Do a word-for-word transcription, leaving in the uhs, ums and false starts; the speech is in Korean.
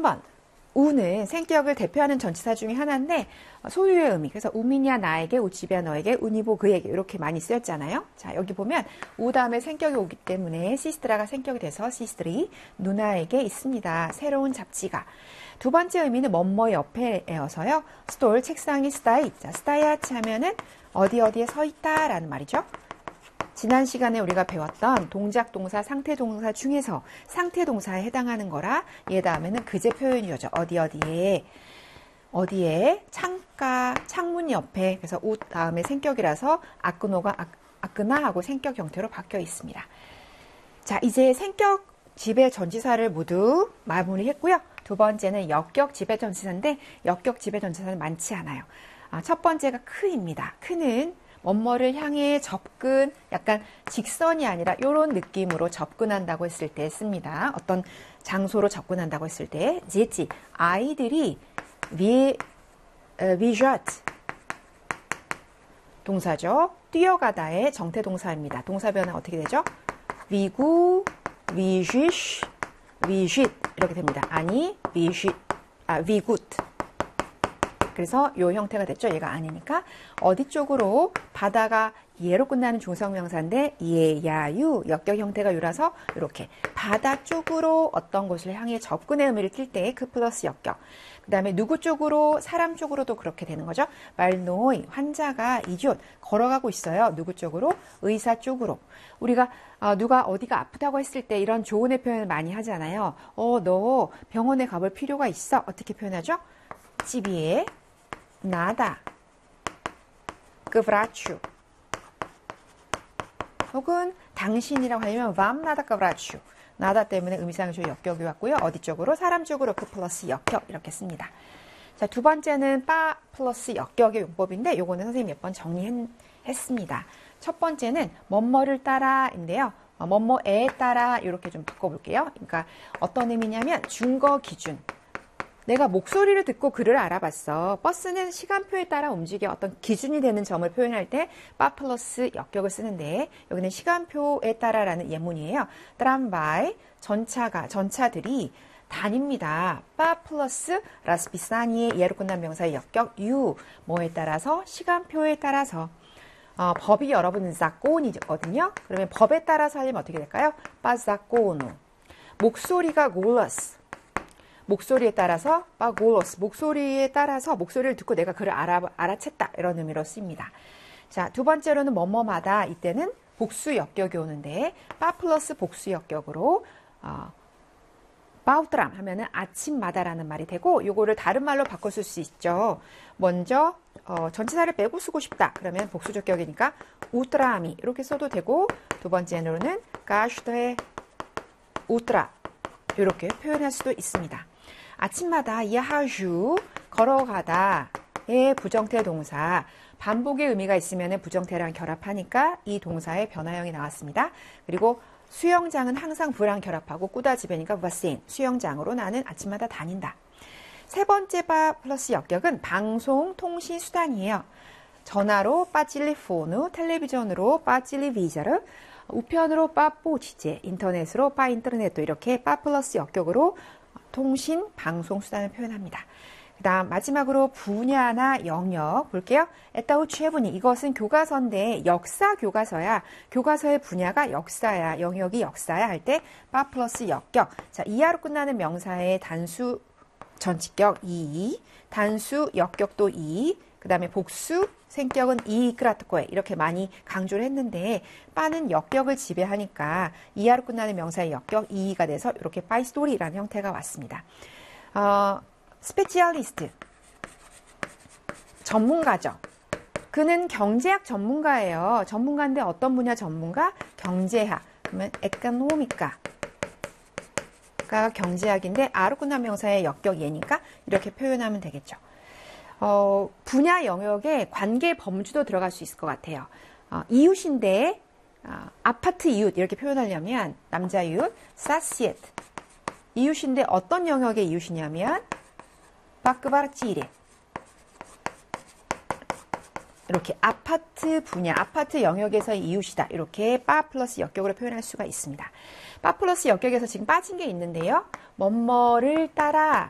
삼 번. 우는 생격을 대표하는 전치사 중에 하나인데 소유의 의미. 그래서 우민이야 나에게, 우집이야 너에게, 우니보 그에게 이렇게 많이 쓰였잖아요. 자, 여기 보면 우 다음에 생격이 오기 때문에 시스트라가 생격이 돼서 시스트리 누나에게 있습니다. 새로운 잡지가. 두 번째 의미는 뭐뭐 옆에여서요. 스톨 책상이 스타이. 자, 스타이아치 하면은 어디 어디에 서 있다라는 말이죠. 지난 시간에 우리가 배웠던 동작 동사, 상태 동사 중에서 상태 동사에 해당하는 거라 얘 다음에는 그제 표현이 오죠. 어디 어디에 어디에 창가, 창문 옆에. 그래서 우 다음에 생격이라서 아끄노가 아, 아끄나 하고 생격 형태로 바뀌어 있습니다. 자, 이제 생격 지배 전치사를 모두 마무리했고요. 두 번째는 역격 지배 전치사인데 역격 지배 전치사는 많지 않아요. 아, 첫 번째가 크입니다. 크는 뭐뭐를 향해 접근, 약간 직선이 아니라 이런 느낌으로 접근한다고 했을 때 씁니다. 어떤 장소로 접근한다고 했을 때. 지지, 아이들이 위, 위저트 동사죠. 뛰어가다의 정태 동사입니다. 동사 변화 어떻게 되죠? 위구, 위쉬, 위쉿 이렇게 됩니다. 아니, 위쉿, 아, 위굿. 그래서 요 형태가 됐죠. 얘가 아니니까 어디 쪽으로 바다가 예로 끝나는 중성명사인데 예, 야, 유 역격 형태가 유라서 이렇게 바다 쪽으로 어떤 곳을 향해 접근의 의미를 띌 때 그 플러스 역격. 그 다음에 누구 쪽으로 사람 쪽으로도 그렇게 되는 거죠. 말노이 환자가 이웃 걸어가고 있어요. 누구 쪽으로? 의사 쪽으로. 우리가 어, 누가 어디가 아프다고 했을 때 이런 조언의 표현을 많이 하잖아요. 어, 너 병원에 가볼 필요가 있어. 어떻게 표현하죠? 집이에 나다 그 브라추 혹은 당신이라고 하면 vam nada que vrachu 나다 때문에 의미상조 역격이 왔고요. 어디 쪽으로? 사람 쪽으로 그 플러스 역격 이렇게 씁니다. 자, 두 번째는 빠 플러스 역격의 용법인데 요거는 선생님이 몇 번 정리했습니다. 첫 번째는 뭐뭐를 따라인데요. 어, 뭐뭐에 따라 이렇게 좀 바꿔볼게요. 그러니까 어떤 의미냐면 준거 기준. 내가 목소리를 듣고 글을 알아봤어. 버스는 시간표에 따라 움직여 어떤 기준이 되는 점을 표현할 때 빠 플러스 역격을 쓰는데 여기는 시간표에 따라라는 예문이에요. 트람바이 전차가 전차들이 다닙니다. 빠 플러스 라스피사니의 예로 끝난 명사의 역격 유 뭐에 따라서 시간표에 따라서 어, 법이 여러분은 자꼬니거든요. 그러면 법에 따라서 하려면 어떻게 될까요? 빠 자꼬누 목소리가 골러스 목소리에 따라서 빠골로스 목소리에 따라서 목소리를 듣고 내가 그를 알아, 알아챘다 이런 의미로 씁니다. 자, 두 번째로는 뭐뭐마다 이때는 복수 역격이 오는데 빠 플러스 복수 역격으로 어, 바우트람 하면은 아침마다라는 말이 되고 요거를 다른 말로 바꿔 쓸 수 있죠. 먼저 어, 전치사를 빼고 쓰고 싶다 그러면 복수 적격이니까 우트라미 이렇게 써도 되고 두 번째로는 가슈더의 우트라 이렇게 표현할 수도 있습니다. 아침마다 야하주 걸어가다의 부정태 동사 반복의 의미가 있으면 부정태랑 결합하니까 이 동사의 변화형이 나왔습니다. 그리고 수영장은 항상 부랑 결합하고 꾸다지배니까 바센 수영장으로 나는 아침마다 다닌다. 세 번째 바 플러스 역격은 방송 통신 수단이에요. 전화로 빠찔리포누, 텔레비전으로 빠찔리비자르, 우편으로 빠뽀지제, 인터넷으로 빠인터넷도 이렇게 빠 플러스 역격으로 통신, 방송 수단을 표현합니다. 그 다음 마지막으로 분야나 영역 볼게요. 에따우 취해보니 이것은 교과서인데 역사 교과서야. 교과서의 분야가 역사야. 영역이 역사야 할 때 빠 플러스 역격. 자, 이하로 끝나는 명사의 단수 전치격 이, 단수 역격도 이, 그 다음에 복수 생격은 이 크라트코에 이렇게 많이 강조를 했는데 빠는 역격을 지배하니까 이하로 끝나는 명사의 역격 이가 돼서 이렇게 빠이스토리라는 형태가 왔습니다. 어, 스페циал리스트 전문가죠. 그는 경제학 전문가예요. 전문가인데 어떤 분야 전문가? 경제학. 그러면 에코노미카 가 경제학인데 아로 끝나는 명사의 역격 예니까 이렇게 표현하면 되겠죠. 어, 분야 영역에 관계 범주도 들어갈 수 있을 것 같아요. 어, 이웃인데 어, 아파트 이웃 이렇게 표현하려면 남자 이웃 사시에트 이웃인데 어떤 영역의 이웃이냐면 바크바르치이레 이렇게 아파트 분야 아파트 영역에서의 이웃이다. 이렇게 빠 플러스 역격으로 표현할 수가 있습니다. 빠 플러스 역격에서 지금 빠진 게 있는데요. 뭐뭐를 따라